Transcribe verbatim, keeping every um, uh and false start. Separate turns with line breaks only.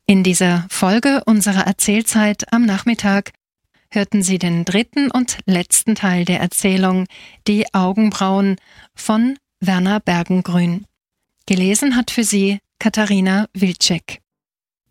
In dieser Folge unserer Erzählzeit am Nachmittag hörten Sie den dritten und letzten Teil der Erzählung Die Augenbrauen von Werner Bergengrün. Gelesen hat für Sie Katharina Wilczek.